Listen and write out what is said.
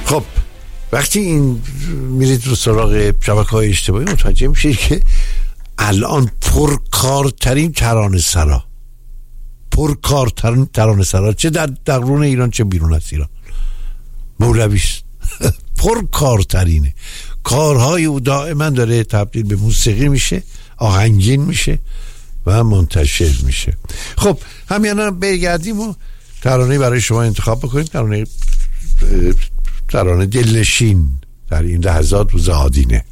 خب وقتی این میرید رو سراغ شبکه‌های اجتماعی متوجه میشید که الان پرکارترین ترانه‌سرا چه در درون ایران چه بیرون از ایران مولویست. پرکارترینه. کارهای او دائما داره تبدیل به موسیقی میشه، آهنگین میشه و منتشر میشه. خب همین برگردیم و ترانه برای شما انتخاب بکنیم. ترانه دلنشین در این لحظات روز آدینه.